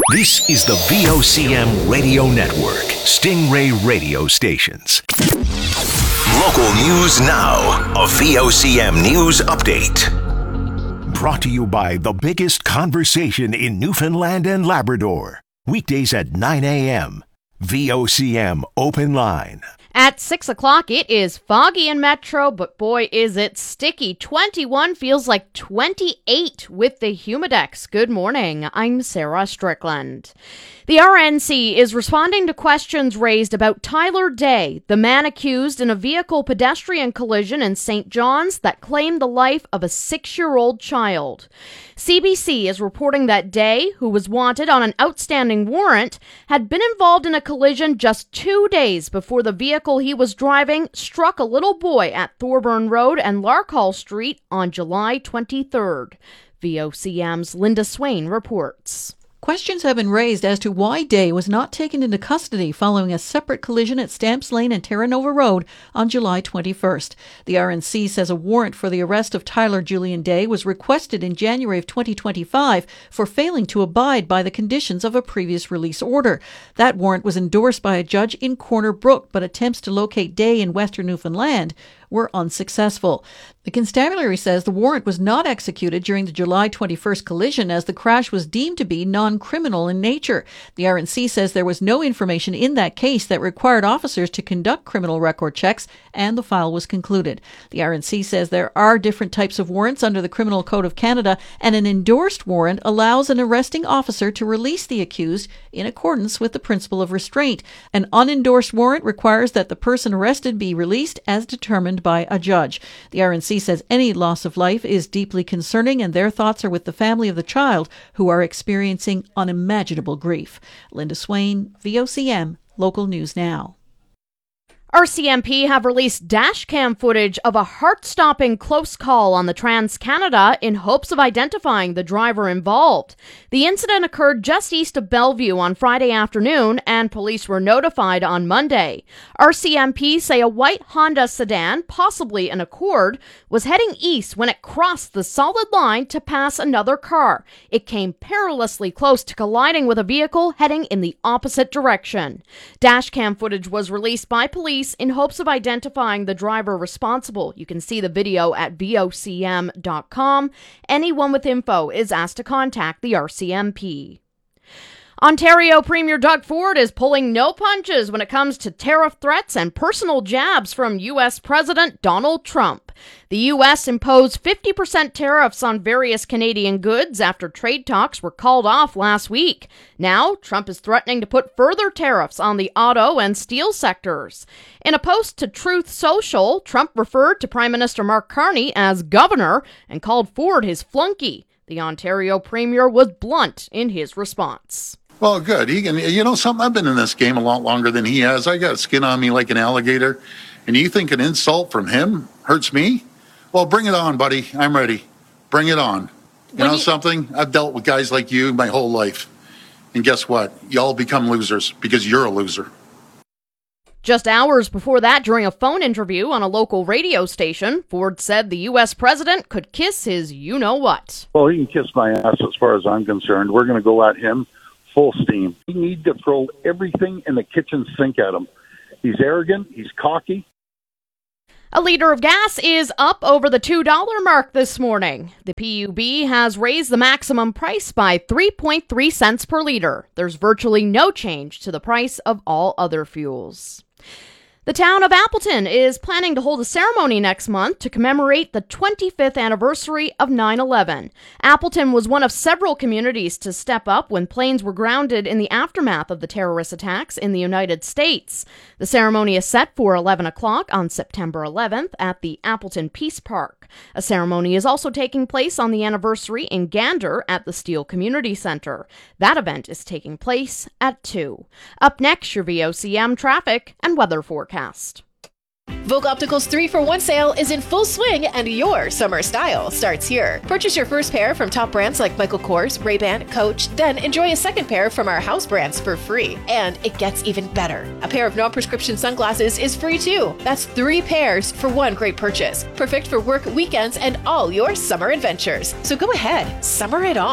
This is the VOCM Radio Network, Stingray Radio Stations. Local news now, a VOCM news update. Brought to you by the biggest conversation in Newfoundland and Labrador. Weekdays at 9 a.m. VOCM Open Line. At 6 o'clock, it is foggy in Metro, but boy, is it sticky. 21 feels like 28 with the Humidex. Good morning. I'm Sarah Strickland. The RNC is responding to questions raised about Tyler Day, the man accused in a vehicle-pedestrian collision in St. John's that claimed the life of a 6-year-old child. CBC is reporting that Day, who was wanted on an outstanding warrant, had been involved in a collision just 2 days before the vehicle he was driving struck a little boy at Thorburn Road and Larkhall Street on July 23rd. VOCM's Linda Swain reports. Questions have been raised as to why Day was not taken into custody following a separate collision at Stamps Lane and Terra Nova Road on July 21st. The RNC says a warrant for the arrest of Tyler Julian Day was requested in January of 2025 for failing to abide by the conditions of a previous release order. That warrant was endorsed by a judge in Corner Brook, but attempts to locate Day in Western Newfoundland were unsuccessful. The constabulary says the warrant was not executed during the July 21st collision as the crash was deemed to be non-criminal in nature. The RNC says there was no information in that case that required officers to conduct criminal record checks, and the file was concluded. The RNC says there are different types of warrants under the Criminal Code of Canada, and an endorsed warrant allows an arresting officer to release the accused in accordance with the principle of restraint. An unendorsed warrant requires that the person arrested be released as determined by a judge. The RNC says any loss of life is deeply concerning, and their thoughts are with the family of the child who are experiencing unimaginable grief. Linda Swain, VOCM, Local News Now. RCMP have released dash cam footage of a heart-stopping close call on the Trans-Canada in hopes of identifying the driver involved. The incident occurred just east of Bellevue on Friday afternoon, and police were notified on Monday. RCMP say a white Honda sedan, possibly an Accord, was heading east when it crossed the solid line to pass another car. It came perilously close to colliding with a vehicle heading in the opposite direction. Dash cam footage was released by police in hopes of identifying the driver responsible. You can see the video at vocm.com. Anyone with info is asked to contact the RCMP. Ontario Premier Doug Ford is pulling no punches when it comes to tariff threats and personal jabs from U.S. President Donald Trump. The U.S. imposed 50% tariffs on various Canadian goods after trade talks were called off last week. Now, Trump is threatening to put further tariffs on the auto and steel sectors. In a post to Truth Social, Trump referred to Prime Minister Mark Carney as governor and called Ford his flunky. The Ontario Premier was blunt in his response. Well, good. He can, you know something? I've been in this game a lot longer than he has. I got skin on me like an alligator. And you think an insult from him hurts me? Well, bring it on, buddy. I'm ready. Bring it on. You know something? I've dealt with guys like you my whole life. And guess what? Y'all become losers because you're a loser. Just hours before that, during a phone interview on a local radio station, Ford said the U.S. president could kiss his you-know-what. Well, he can kiss my ass as far as I'm concerned. We're going to go at him full steam. We need to throw everything in the kitchen sink at him. He's arrogant. He's cocky. A liter of gas is up over the $2 mark this morning. The PUB has raised the maximum price by 3.3 cents per liter. There's virtually no change to the price of all other fuels. The town of Appleton is planning to hold a ceremony next month to commemorate the 25th anniversary of 9/11. Appleton was one of several communities to step up when planes were grounded in the aftermath of the terrorist attacks in the United States. The ceremony is set for 11 o'clock on September 11th at the Appleton Peace Park. A ceremony is also taking place on the anniversary in Gander at the Steele Community Center. That event is taking place at 2. Up next, your VOCM traffic and weather forecast. Vogue Optical's 3-for-1 sale is in full swing, and your summer style starts here. Purchase your first pair from top brands like Michael Kors, Ray-Ban, Coach, then enjoy a second pair from our house brands for free. And it gets even better. A pair of non-prescription sunglasses is free too. That's 3 pairs for one great purchase. Perfect for work, weekends, and all your summer adventures. So go ahead, summer it on.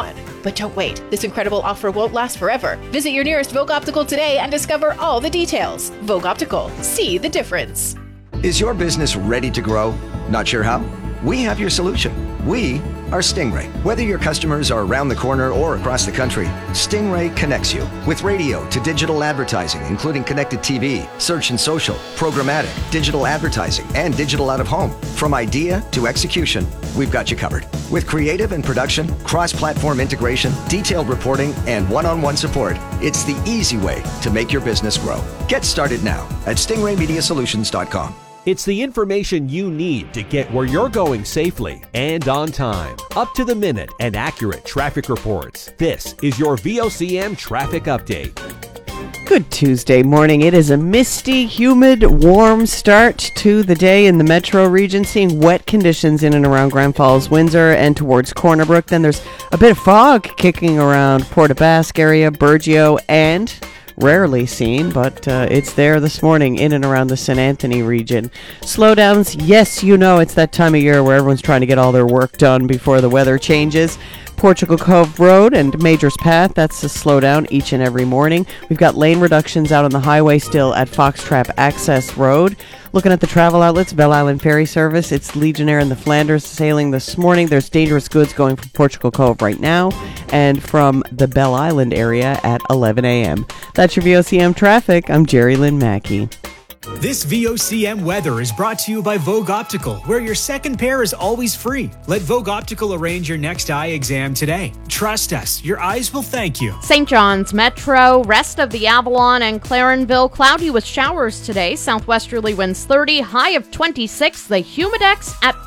But don't wait. This incredible offer won't last forever. Visit your nearest Vogue Optical today and discover all the details. Vogue Optical. See the difference. Is your business ready to grow? Not sure how? We have your solution. We are Stingray. Whether your customers are around the corner or across the country, Stingray connects you with radio to digital advertising, including connected TV, search and social, programmatic, digital advertising, and digital out of home. From idea to execution, we've got you covered. With creative and production, cross-platform integration, detailed reporting, and one-on-one support, it's the easy way to make your business grow. Get started now at stingraymediasolutions.com. It's the information you need to get where you're going safely and on time. Up to the minute and accurate traffic reports. This is your VOCM traffic update. Good Tuesday morning. It is a misty, humid, warm start to the day in the metro region, seeing wet conditions in and around Grand Falls, Windsor, and towards Corner Brook. Then there's a bit of fog kicking around Port aux Basques area, Burgeo, and rarely seen, but it's there this morning in and around the St. Anthony region. Slowdowns, yes, you know it's that time of year where everyone's trying to get all their work done before the weather changes. Portugal Cove Road and Majors Path, that's a slowdown each and every morning. We've got lane reductions out on the highway still at Foxtrap Access Road. Looking at the travel outlets, Belle Island Ferry Service, it's Legionnaire in the Flanders sailing this morning. There's dangerous goods going from Portugal Cove right now and from the Belle Island area at 11 a.m. That's your VOCM traffic. I'm Jerry Lynn Mackey. This VOCM weather is brought to you by Vogue Optical, where your second pair is always free. Let Vogue Optical arrange your next eye exam today. Trust us, your eyes will thank you. St. John's Metro, rest of the Avalon and Clarenville, cloudy with showers today. Southwesterly winds 30, high of 26. The Humidex at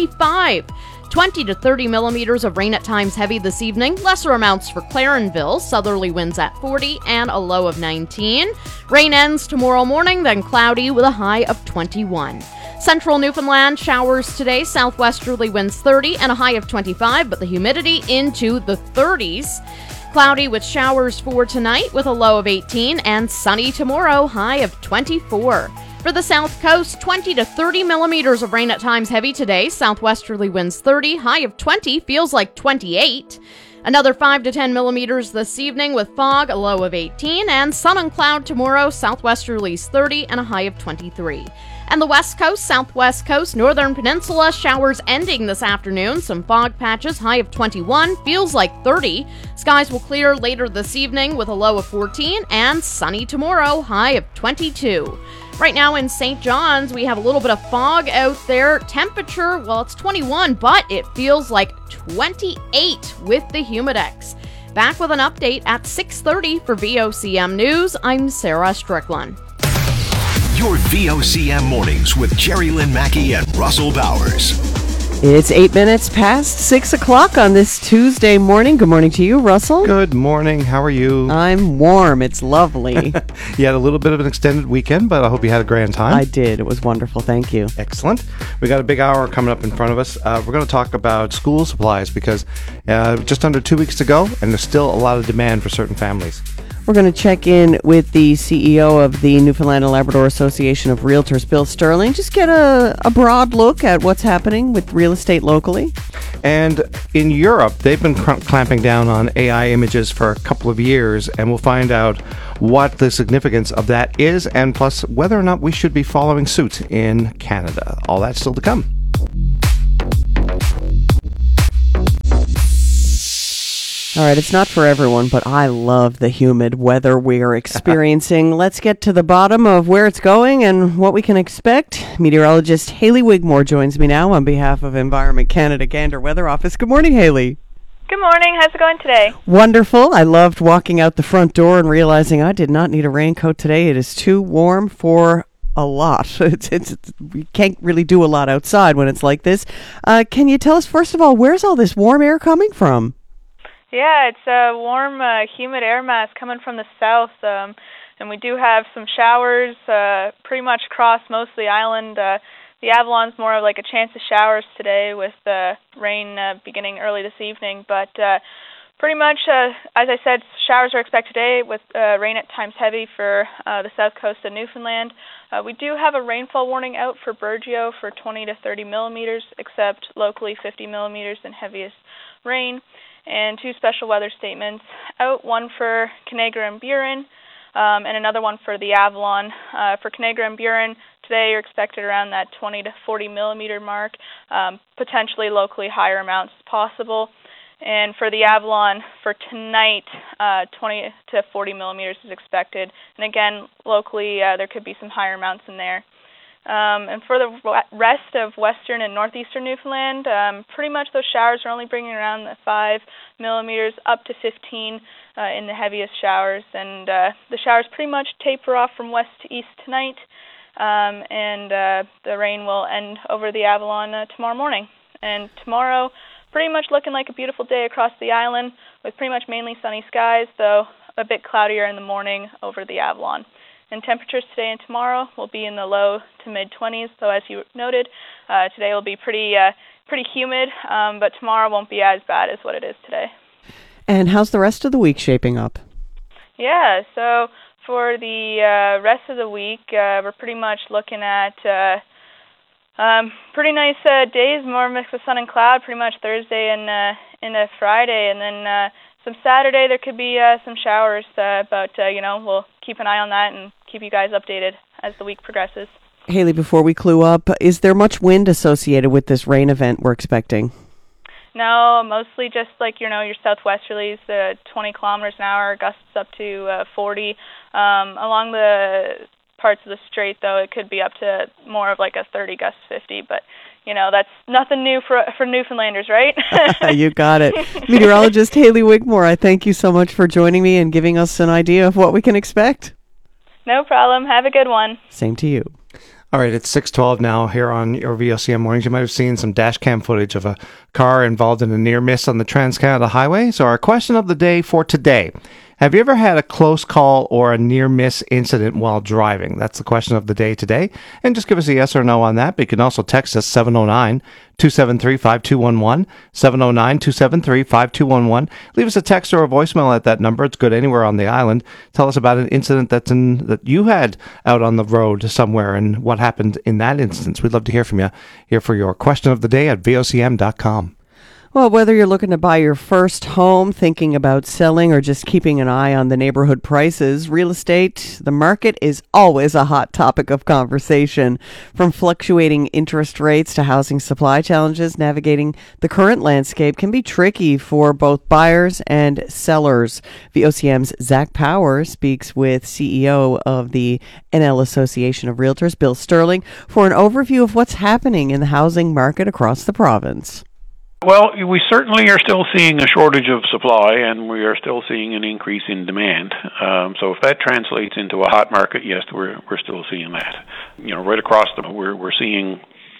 35. 20 to 30 millimeters of rain at times heavy this evening. Lesser amounts for Clarenville. Southerly winds at 40 and a low of 19. Rain ends tomorrow morning, then cloudy with a high of 21. Central Newfoundland, showers today. Southwesterly winds 30 and a high of 25, but the humidity into the 30s. Cloudy with showers for tonight with a low of 18, and sunny tomorrow, high of 24. For the South Coast, 20 to 30 millimeters of rain at times heavy today. Southwesterly winds 30, high of 20, feels like 28. Another 5 to 10 millimeters this evening with fog, a low of 18, and sun and cloud tomorrow. Southwesterlies 30 and a high of 23. And the West Coast, Southwest Coast, Northern Peninsula, showers ending this afternoon. Some fog patches, high of 21, feels like 30. Skies will clear later this evening with a low of 14, and sunny tomorrow, high of 22. Right now in St. John's, we have a little bit of fog out there. Temperature, well, it's 21, but it feels like 28 with the Humidex. Back with an update at 6:30 for VOCM News. I'm Sarah Strickland. Your VOCM mornings with Jerry Lynn Mackey and Russell Bowers. It's 8 minutes past 6 o'clock on this Tuesday morning. Good morning to you, Russell. Good morning. How are you? I'm warm. It's lovely. You had a little bit of an extended weekend, but I hope you had a grand time. I did. It was wonderful. Thank you. Excellent. We got a big hour coming up in front of us. We're going to talk about school supplies because just under 2 weeks to go, and there's still a lot of demand for certain families. We're going to check in with the CEO of the Newfoundland and Labrador Association of Realtors, Bill Sterling. Just get a broad look at what's happening with real estate locally. And in Europe, they've been clamping down on AI images for a couple of years, and we'll find out what the significance of that is, and plus whether or not we should be following suit in Canada. All that's still to come. All right, it's not for everyone, but I love the humid weather we're experiencing. Let's get to the bottom of where it's going and what we can expect. Meteorologist Hayley Wigmore joins me now on behalf of Environment Canada Gander Weather Office. Good morning, Hayley. Good morning. How's it going today? Wonderful. I loved walking out the front door and realizing I did not need a raincoat today. It is too warm for a lot. We can't really do a lot outside when it's like this. Can you tell us, first of all, where's all this warm air coming from? Yeah, it's a warm, humid air mass coming from the south, and we do have some showers pretty much across most of the island. The Avalon's more of like a chance of showers today with rain beginning early this evening, but pretty much, as I said, showers are expected today with rain at times heavy for the south coast of Newfoundland. We do have a rainfall warning out for Burgeo for 20 to 30 millimeters, except locally 50 millimeters in heaviest rain. and 2 special weather statements out, one for Conagra and Burin, and another one for the Avalon. For Conagra and Burin, today you're expected around that 20 to 40 millimeter mark, potentially locally higher amounts possible. And for the Avalon, for tonight, 20 to 40 millimeters is expected. And again, locally, there could be some higher amounts in there. And for the rest of western and northeastern Newfoundland, pretty much those showers are only bringing around the 5 millimeters up to 15 in the heaviest showers. And the showers pretty much taper off from west to east tonight. And the rain will end over the Avalon tomorrow morning. And tomorrow, pretty much looking like a beautiful day across the island with pretty much mainly sunny skies, though a bit cloudier in the morning over the Avalon. And temperatures today and tomorrow will be in the low to mid-20s, though as you noted, today will be pretty humid, but tomorrow won't be as bad as what it is today. And how's the rest of the week shaping up? Yeah, so for the rest of the week, we're pretty much looking at pretty nice days, more mix of sun and cloud, pretty much Thursday and Friday, and then some Saturday there could be some showers, but we'll keep an eye on that and keep you guys updated as the week progresses. Haley, before we clue up, is there much wind associated with this rain event we're expecting? No, mostly just like your southwesterlies, 20 kilometers an hour, gusts up to 40. Along the parts of the strait, though, it could be up to more of like a 30 gust 50, but that's nothing new for Newfoundlanders, right? You got it. Meteorologist Haley Wigmore, I thank you so much for joining me and giving us an idea of what we can expect. No problem. Have a good one. Same to you. All right, it's 6:12 now here on your VOCM Mornings. You might have seen some dash cam footage of a car involved in a near miss on the Trans-Canada Highway. So our question of the day for today: have you ever had a close call or a near miss incident while driving? That's the question of the day today. And just give us a yes or no on that. But you can also text us 709-273-5211, 709-273-5211. Leave us a text or a voicemail at that number. It's good anywhere on the island. Tell us about an incident that you had out on the road somewhere and what happened in that instance. We'd love to hear from you. Here for your question of the day at vocm.com. Well, whether you're looking to buy your first home, thinking about selling, or just keeping an eye on the neighborhood prices, real estate, the market is always a hot topic of conversation. From fluctuating interest rates to housing supply challenges, navigating the current landscape can be tricky for both buyers and sellers. VOCM's Zach Power speaks with CEO of the NL Association of Realtors, Bill Sterling, for an overview of what's happening in the housing market across the province. Well, we certainly are still seeing a shortage of supply, and we are still seeing an increase in demand. So if that translates into a hot market, yes, we're still seeing that. Right across we're seeing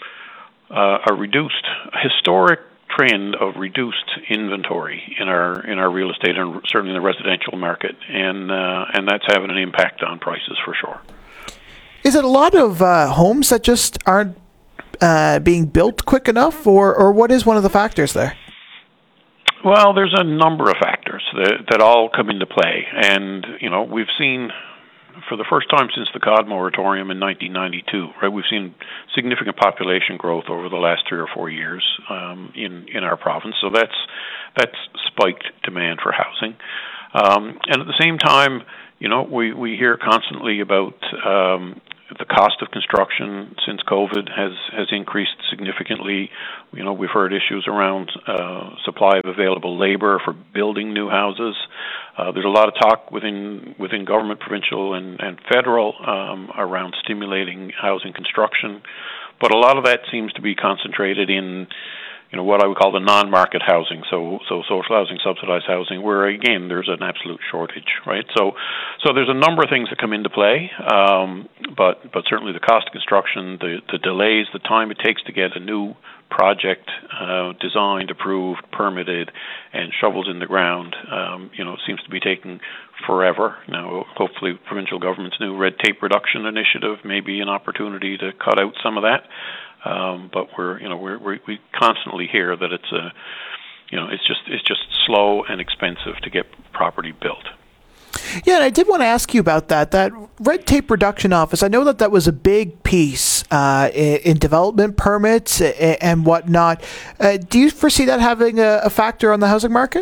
a historic trend of reduced inventory in our real estate and certainly in the residential market, and that's having an impact on prices for sure. Is it a lot of homes that just aren't being built quick enough, or what is one of the factors there? Well, there's a number of factors that all come into play, and we've seen for the first time since the COD moratorium in 1992, right? We've seen significant population growth over the last 3 or 4 years in our province, so that's spiked demand for housing, and at the same time, we hear constantly about the cost of construction since COVID has increased significantly. We've heard issues around supply of available labor for building new houses. There's a lot of talk within government, provincial and federal around stimulating housing construction, but a lot of that seems to be concentrated in what I would call the non-market housing, so social housing, subsidized housing, where again there's an absolute shortage, right? So there's a number of things that come into play, but certainly the cost of construction, the delays, the time it takes to get a new project designed, approved, permitted, and shovels in the ground, seems to be taking forever. Now, hopefully, provincial government's new red tape reduction initiative may be an opportunity to cut out some of that. But we constantly hear that it's just slow and expensive to get property built. Yeah, Yeah, and I did want to ask you about that red tape reduction office. I know that was a big piece in development permits and whatnot. Do you foresee that having a factor on the housing market?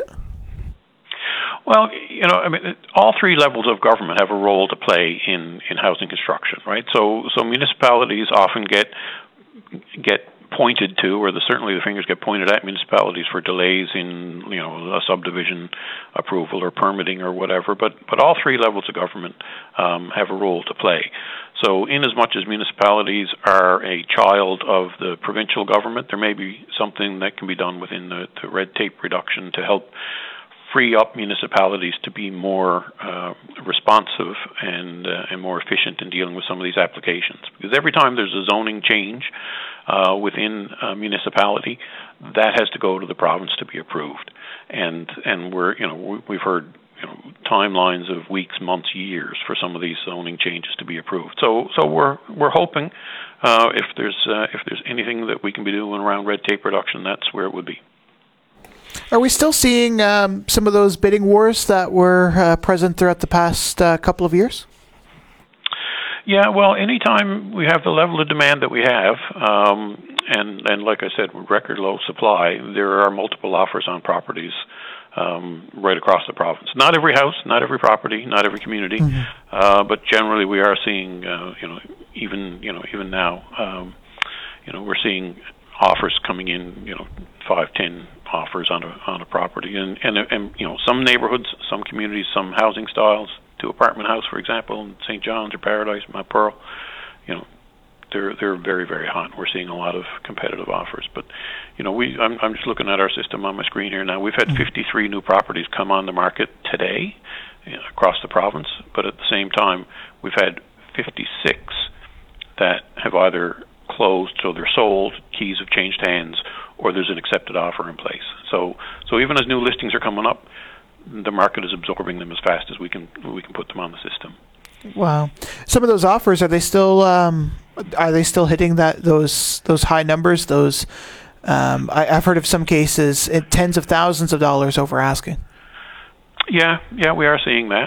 Well, all three levels of government have a role to play in housing construction, right? So municipalities often get pointed to, or certainly the fingers get pointed at municipalities for delays in, a subdivision approval or permitting or whatever. But all three levels of government have a role to play. So in as much as municipalities are a child of the provincial government, there may be something that can be done within the red tape reduction to help free up municipalities to be more responsive and more efficient in dealing with some of these applications. Because every time there's a zoning change within a municipality, that has to go to the province to be approved. And we've heard timelines of weeks, months, years for some of these zoning changes to be approved. So we're hoping if there's anything that we can be doing around red tape reduction, that's where it would be. Are we still seeing some of those bidding wars that were present throughout the past couple of years? Yeah, well, anytime we have the level of demand that we have, and like I said, with record low supply, there are multiple offers on properties right across the province. Not every house, not every property, not every community, but generally we are seeing, even now, we're seeing offers coming in, 5, 10 offers on a property, and some neighborhoods, some communities, some housing styles, 2-apartment house, for example, in St. John's or Paradise, Mount Pearl, they're very, very hot. We're seeing a lot of competitive offers, but I'm just looking at our system on my screen here now. We've had 53 new properties come on the market today across the province, but at the same time, we've had 56 that have either closed, so they're sold, keys have changed hands, or there's an accepted offer in place. So even as new listings are coming up, the market is absorbing them as fast as we can put them on the system. Wow. Some of those offers, are they still hitting those high numbers? I've heard of some cases tens of thousands of dollars over asking. Yeah, we are seeing that.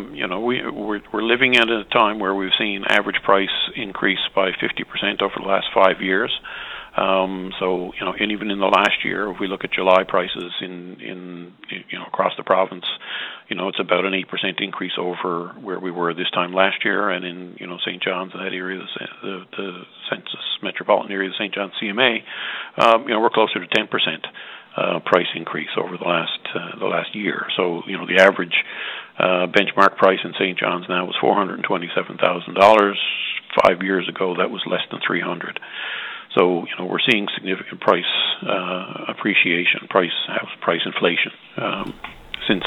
We're living at a time where we've seen average price increase by 50% over the last 5 years. And even in the last year, if we look at July prices in across the province, it's about an 8% increase over where we were this time last year, and in St. John's, that area, the census metropolitan area, the St. John's CMA, we're closer to 10% price increase over the last year. So the average benchmark price in St. John's now was $427,000. 5 years ago, that was less than $300,000. So we're seeing significant price appreciation, house price inflation since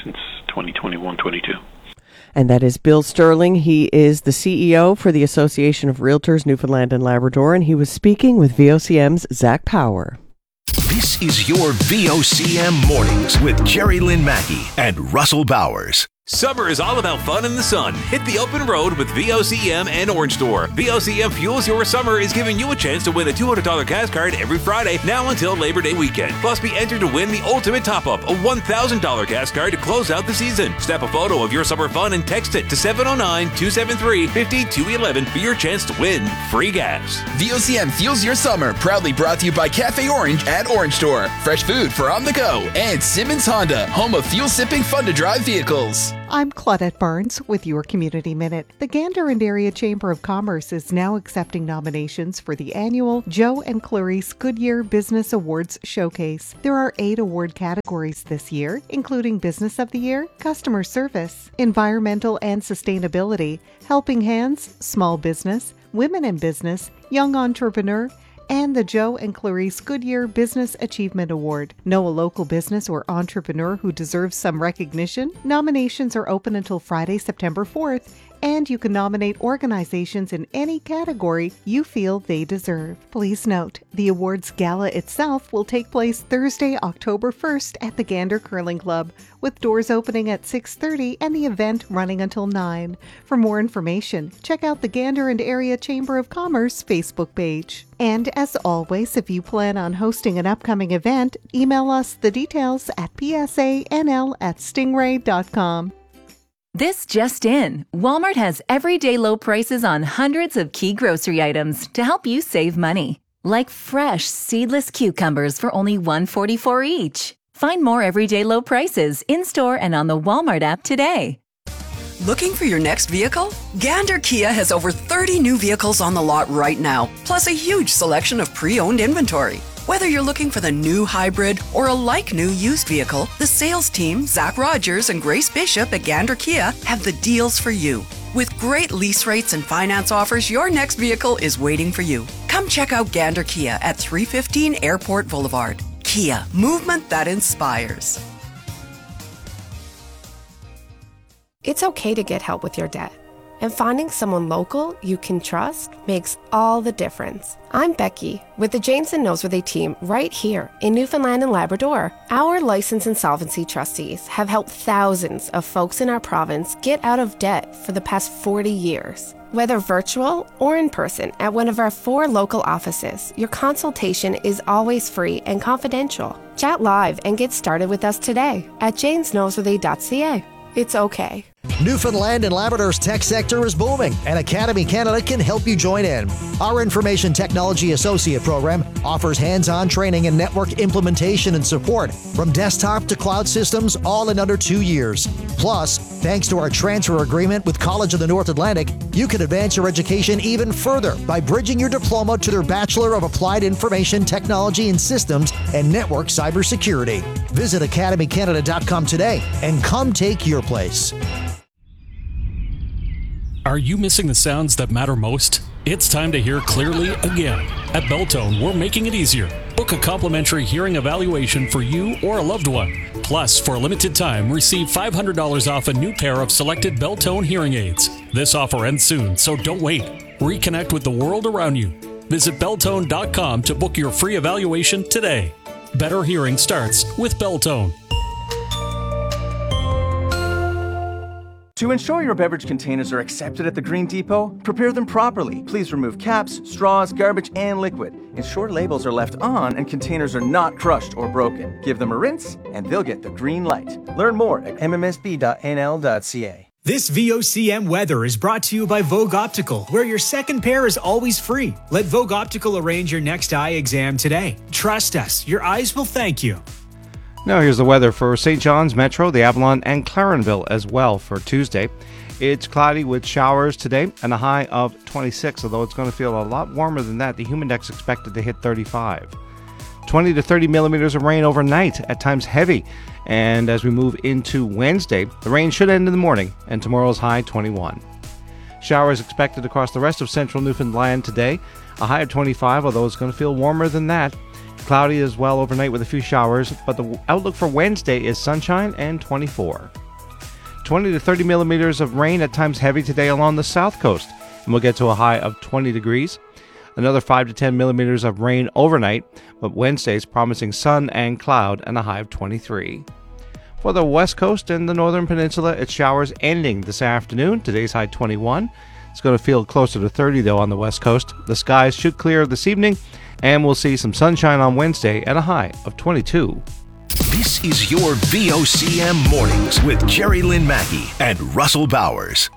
2021-22. And that is Bill Sterling. He is the CEO for the Association of Realtors Newfoundland and Labrador, and he was speaking with VOCM's Zach Power. This is your VOCM Mornings with Jerry Lynn Mackey and Russell Bowers. Summer is all about fun in the sun. Hit the open road with VOCM and Orange Door. VOCM Fuels Your Summer is giving you a chance to win a $200 gas card every Friday, now until Labor Day weekend. Plus, be entered to win the ultimate top-up, a $1,000 gas card to close out the season. Snap a photo of your summer fun and text it to 709-273-5211 for your chance to win free gas. VOCM Fuels Your Summer, proudly brought to you by Cafe Orange at Orange Door. Fresh food for on the go. And Simmons Honda, home of fuel-sipping, fun-to-drive vehicles. I'm Claudette Barnes with your Community Minute. The Gander and Area Chamber of Commerce is now accepting nominations for the annual Joe and Clarice Goodyear Business Awards Showcase. There are 8 award categories this year, including Business of the Year, Customer Service, Environmental and Sustainability, Helping Hands, Small Business, Women in Business, Young Entrepreneur, and the Joe and Clarice Goodyear Business Achievement Award. Know a local business or entrepreneur who deserves some recognition? Nominations are open until Friday, September 4th, and you can nominate organizations in any category you feel they deserve. Please note, the awards gala itself will take place Thursday, October 1st at the Gander Curling Club, with doors opening at 6:30 and the event running until 9. For more information, check out the Gander and Area Chamber of Commerce Facebook page. And as always, if you plan on hosting an upcoming event, email us the details at psanl@stingray.com. This just in, Walmart has everyday low prices on hundreds of key grocery items to help you save money. Like fresh, seedless cucumbers for only $1.44 each. Find more everyday low prices in-store and on the Walmart app today. Looking for your next vehicle? Gander Kia has over 30 new vehicles on the lot right now, plus a huge selection of pre-owned inventory. Whether you're looking for the new hybrid or a like-new used vehicle, the sales team, Zach Rogers and Grace Bishop at Gander Kia, have the deals for you. With great lease rates and finance offers, your next vehicle is waiting for you. Come check out Gander Kia at 315 Airport Boulevard. Kia, movement that inspires. It's okay to get help with your debt. And finding someone local you can trust makes all the difference. I'm Becky with the Jameson Noseworthy team right here in Newfoundland and Labrador. Our licensed insolvency trustees have helped thousands of folks in our province get out of debt for the past 40 years. Whether virtual or in person at one of our 4 local offices, your consultation is always free and confidential. Chat live and get started with us today at jamesnoseworthy.ca. It's okay. Newfoundland and Labrador's tech sector is booming, and Academy Canada can help you join in. Our Information Technology Associate program offers hands-on training in network implementation and support, from desktop to cloud systems, all in under 2 years. Plus, thanks to our transfer agreement with College of the North Atlantic, you can advance your education even further by bridging your diploma to their Bachelor of Applied Information Technology and Systems and Network Cybersecurity. Visit academycanada.com today and come take your place. Are you missing the sounds that matter most? It's time to hear clearly again. At Belltone, we're making it easier. Book a complimentary hearing evaluation for you or a loved one. Plus, for a limited time, receive $500 off a new pair of selected Belltone hearing aids. This offer ends soon, so don't wait. Reconnect with the world around you. Visit Belltone.com to book your free evaluation today. Better hearing starts with Belltone. To ensure your beverage containers are accepted at the Green Depot, prepare them properly. Please remove caps, straws, garbage, and liquid. Ensure labels are left on and containers are not crushed or broken. Give them a rinse, and they'll get the green light. Learn more at mmsb.nl.ca. This VOCM weather is brought to you by Vogue Optical, where your second pair is always free. Let Vogue Optical arrange your next eye exam today. Trust us, your eyes will thank you. Now here's the weather for St. John's Metro, the Avalon, and Clarenville as well for Tuesday. It's cloudy with showers today and a high of 26, although it's going to feel a lot warmer than that. The humid index expected to hit 35. 20 to 30 millimeters of rain overnight, at times heavy. And as we move into Wednesday, the rain should end in the morning, and tomorrow's high 21. Showers expected across the rest of central Newfoundland today, a high of 25, although it's going to feel warmer than that. Cloudy as well overnight with a few showers, but the outlook for Wednesday is sunshine and 24. 20 to 30 millimeters of rain, at times heavy today along the south coast, and we'll get to a high of 20 degrees. Another 5 to 10 millimeters of rain overnight, but Wednesday's promising sun and cloud and a high of 23. For the west coast and the northern peninsula, it's showers ending this afternoon. Today's high 21. It's going to feel closer to 30 though on the west coast. The skies should clear this evening, and we'll see some sunshine on Wednesday at a high of 22. This is your VOCM Mornings with Jerry Lynn Mackey and Russell Bowers.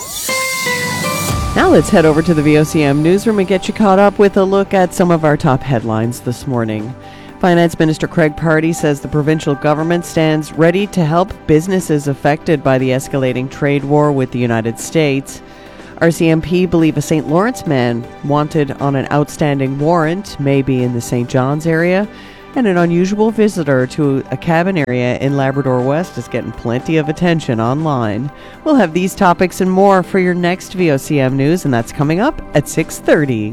Now let's head over to the VOCM newsroom and get you caught up with a look at some of our top headlines this morning. Finance Minister Craig Pardee says the provincial government stands ready to help businesses affected by the escalating trade war with the United States. RCMP believe a St. Lawrence man wanted on an outstanding warrant may be in the St. John's area, and an unusual visitor to a cabin area in Labrador West is getting plenty of attention online. We'll have these topics and more for your next VOCM news, and that's coming up at 6:30.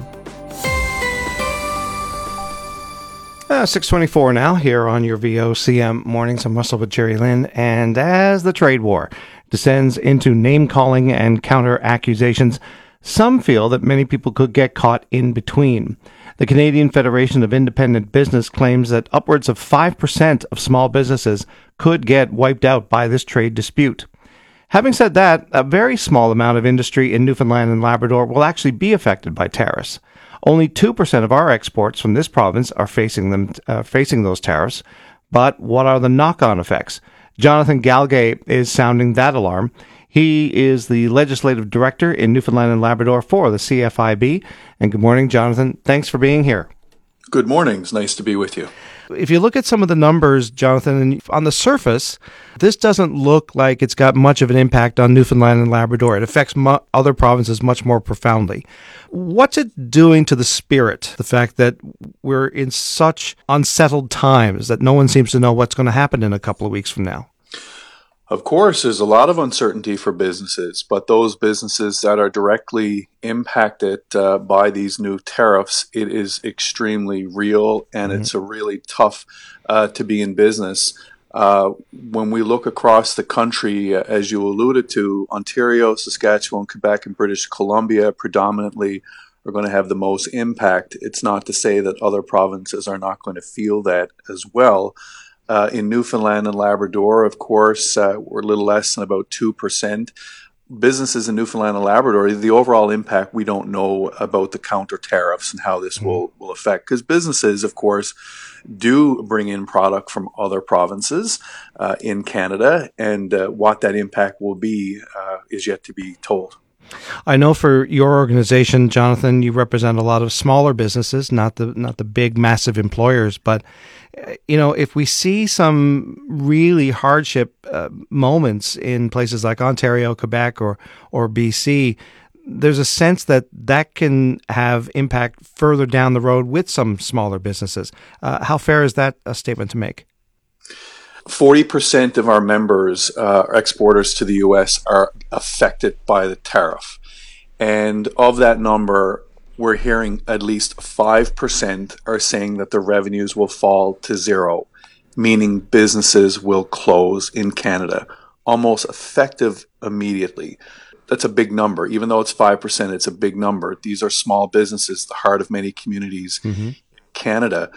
6:24 now here on your VOCM Mornings. I'm Russell with Jerry Lynn, and as the trade war descends into name-calling and counter-accusations, some feel that many people could get caught in between. The Canadian Federation of Independent Business claims that upwards of 5% of small businesses could get wiped out by this trade dispute. Having said that, a very small amount of industry in Newfoundland and Labrador will actually be affected by tariffs. Only 2% of our exports from this province are facing those tariffs. But what are the knock-on effects? Jonathan Galgay is sounding that alarm. He is the legislative director in Newfoundland and Labrador for the CFIB. And good morning, Jonathan. Thanks for being here. Good morning. It's nice to be with you. If you look at some of the numbers, Jonathan, and on the surface, this doesn't look like it's got much of an impact on Newfoundland and Labrador. It affects other provinces much more profoundly. What's it doing to the spirit, the fact that we're in such unsettled times that no one seems to know what's going to happen in a couple of weeks from now? Of course, there's a lot of uncertainty for businesses, but those businesses that are directly impacted by these new tariffs, it is extremely real, and it's a really tough to be in business. When we look across the country, as you alluded to, Ontario, Saskatchewan, Quebec, and British Columbia predominantly are going to have the most impact. It's not to say that other provinces are not going to feel that as well. In Newfoundland and Labrador, of course, we're a little less than about 2%. Businesses in Newfoundland and Labrador, the overall impact, we don't know about the counter tariffs and how this will affect. Because businesses, of course, do bring in product from other provinces in Canada, and what that impact will be is yet to be told. I know for your organization, Jonathan, you represent a lot of smaller businesses, not the big, massive employers. But, if we see some really hardship moments in places like Ontario, Quebec, or BC, there's a sense that can have impact further down the road with some smaller businesses. How fair is that a statement to make? 40% of our members, exporters to the U.S., are affected by the tariff. And of that number, we're hearing at least 5% are saying that the revenues will fall to zero, meaning businesses will close in Canada, almost effective immediately. That's a big number. Even though it's 5%, it's a big number. These are small businesses, the heart of many communities. Canada.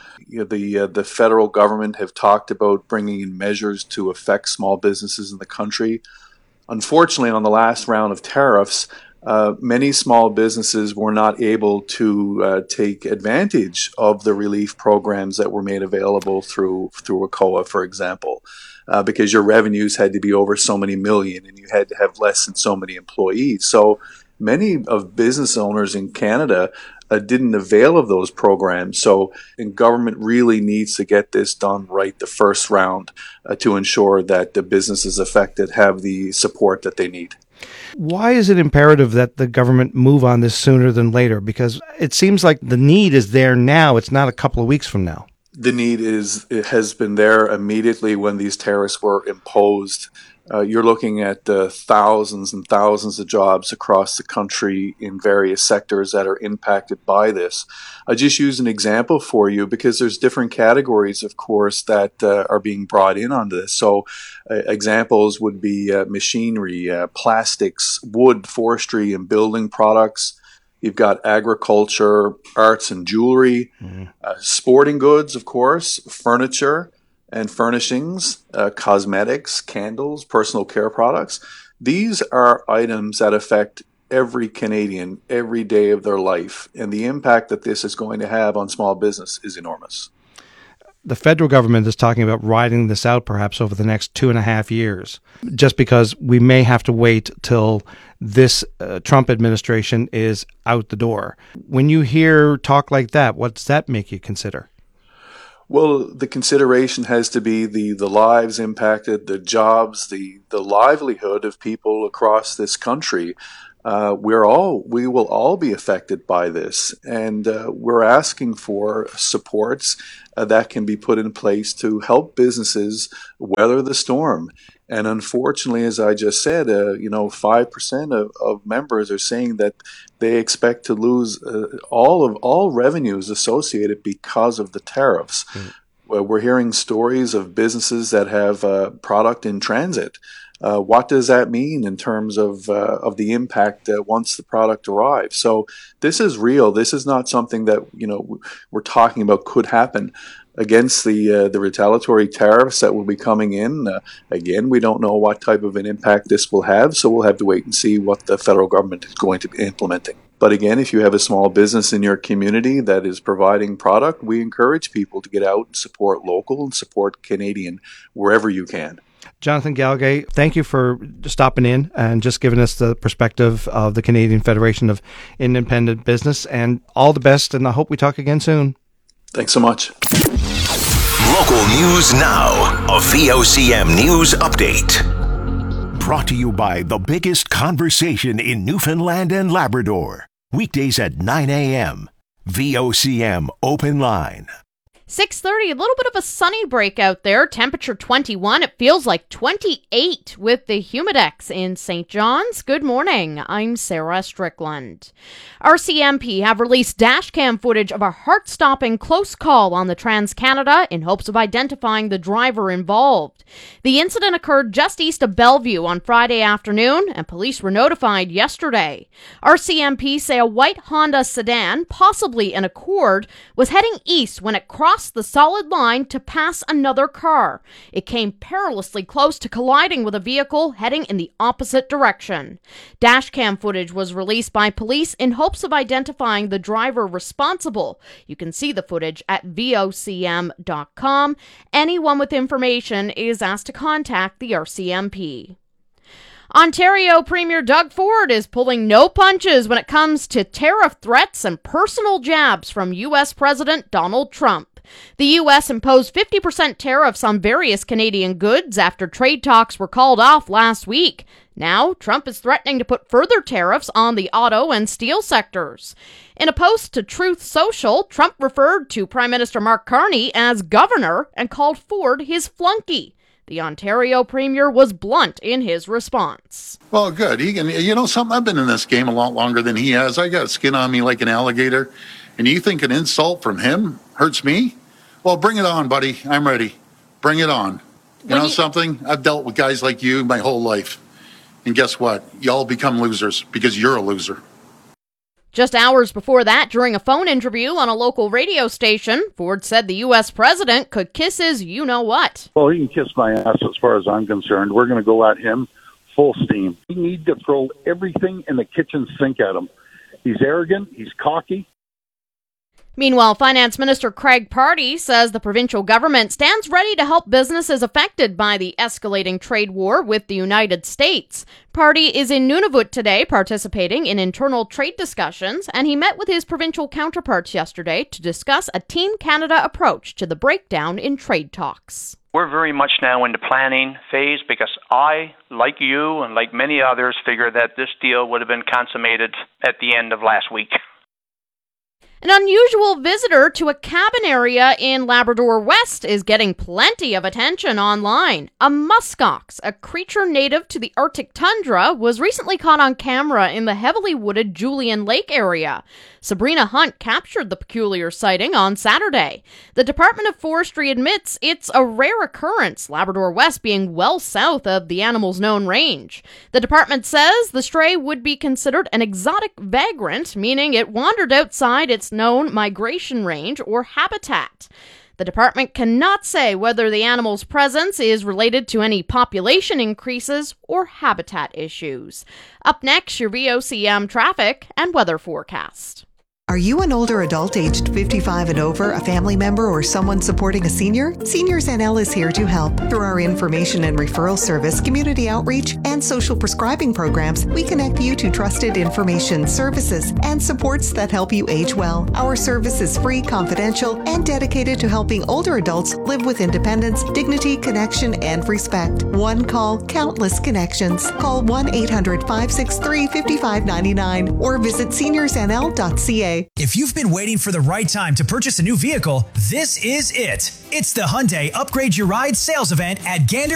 The federal government have talked about bringing in measures to affect small businesses in the country. Unfortunately, on the last round of tariffs, many small businesses were not able to take advantage of the relief programs that were made available through ACOA, for example, because your revenues had to be over so many million and you had to have less than so many employees. So many of business owners in Canada didn't avail of those programs. So the government really needs to get this done right the first round to ensure that the businesses affected have the support that they need. Why is it imperative that the government move on this sooner than later? Because it seems like the need is there now. It's not a couple of weeks from now. The need has been there immediately when these tariffs were imposed. You're looking at thousands and thousands of jobs across the country in various sectors that are impacted by this. I just use an example for you because there's different categories, of course, that are being brought in on this. So examples would be machinery, plastics, wood, forestry, and building products. You've got agriculture, arts and jewelry, sporting goods, of course, furniture and furnishings, cosmetics, candles, personal care products. These are items that affect every Canadian every day of their life, and the impact that this is going to have on small business is enormous. The federal government is talking about riding this out perhaps over the next 2.5 years, just because we may have to wait till this Trump administration is out the door. When you hear talk like that, what does that make you consider? Well, the consideration has to be the lives impacted, the jobs, the livelihood of people across this country. We will all be affected by this, and we're asking for supports that can be put in place to help businesses weather the storm. And unfortunately, as I just said, 5% of members are saying that they expect to lose all revenues associated because of the tariffs. We're hearing stories of businesses that have product in transit. What does that mean in terms of the impact once the product arrives? So this is real. This is not something that we're talking about could happen. Against the retaliatory tariffs that will be coming in, again, we don't know what type of an impact this will have, so we'll have to wait and see what the federal government is going to be implementing. But again, if you have a small business in your community that is providing product, we encourage people to get out and support local and support Canadian wherever you can. Jonathan Galgay, thank you for stopping in and just giving us the perspective of the Canadian Federation of Independent Business, and all the best, and I hope we talk again soon. Thanks so much. Local news now, a VOCM news update. Brought to you by the biggest conversation in Newfoundland and Labrador. Weekdays at 9 a.m. VOCM Open Line. 6:30, a little bit of a sunny break out there. Temperature 21. It feels like 28 with the Humidex in St. John's. Good morning. I'm Sarah Strickland. RCMP have released dashcam footage of a heart-stopping close call on the Trans-Canada in hopes of identifying the driver involved. The incident occurred just east of Bellevue on Friday afternoon, and police were notified yesterday. RCMP say a white Honda sedan, possibly an Accord, was heading east when it crossed the solid line to pass another car. It came perilously close to colliding with a vehicle heading in the opposite direction. Dashcam footage was released by police in hopes of identifying the driver responsible. You can see the footage at vocm.com. Anyone with information is asked to contact the RCMP. Ontario Premier Doug Ford is pulling no punches when it comes to tariff threats and personal jabs from U.S. President Donald Trump. The U.S. imposed 50% tariffs on various Canadian goods after trade talks were called off last week. Now, Trump is threatening to put further tariffs on the auto and steel sectors. In a post to Truth Social, Trump referred to Prime Minister Mark Carney as governor and called Ford his flunky. The Ontario Premier was blunt in his response. Well, good. He can, you know something? I've been in this game a lot longer than he has. I got skin on me like an alligator. And you think an insult from him hurts me? Well, bring it on, buddy. I'm ready. Bring it on. You know something? I've dealt with guys like you my whole life. And guess what? Y'all become losers because you're a loser. Just hours before that, during a phone interview on a local radio station, Ford said the U.S. president could kiss his you-know-what. Well, he can kiss my ass as far as I'm concerned. We're going to go at him full steam. We need to throw everything in the kitchen sink at him. He's arrogant. He's cocky. Meanwhile, Finance Minister Craig Pardee says the provincial government stands ready to help businesses affected by the escalating trade war with the United States. Pardee is in Nunavut today participating in internal trade discussions, and he met with his provincial counterparts yesterday to discuss a Team Canada approach to the breakdown in trade talks. We're very much now in the planning phase because I, like you and like many others, figured that this deal would have been consummated at the end of last week. An unusual visitor to a cabin area in Labrador West is getting plenty of attention online. A muskox, a creature native to the Arctic tundra, was recently caught on camera in the heavily wooded Julian Lake area. Sabrina Hunt captured the peculiar sighting on Saturday. The Department of Forestry admits it's a rare occurrence, Labrador West being well south of the animal's known range. The department says the stray would be considered an exotic vagrant, meaning it wandered outside its known migration range or habitat. The department cannot say whether the animal's presence is related to any population increases or habitat issues. Up next, your VOCM traffic and weather forecast. Are you an older adult aged 55 and over, a family member, or someone supporting a senior? Seniors NL is here to help. Through our information and referral service, community outreach, and social prescribing programs, we connect you to trusted information, services, and supports that help you age well. Our service is free, confidential, and dedicated to helping older adults live with independence, dignity, connection, and respect. One call, countless connections. Call 1-800-563-5599 or visit seniorsnl.ca. If you've been waiting for the right time to purchase a new vehicle, this is it. It's the Hyundai Upgrade Your Ride sales event at Gander